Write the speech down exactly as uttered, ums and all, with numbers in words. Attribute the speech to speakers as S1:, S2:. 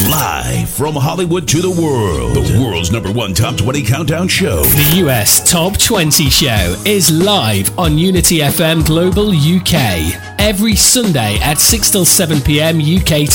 S1: Live from Hollywood to the world, the world's number one top twenty countdown show.
S2: The U S Top twenty Show is live on Unity F M Global U K every Sunday at six till seven p.m. U K